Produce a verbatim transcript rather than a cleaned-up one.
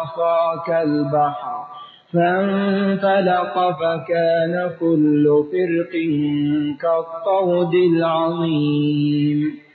عصاك البحر فانفلق فكان كل فرق كالطود العظيم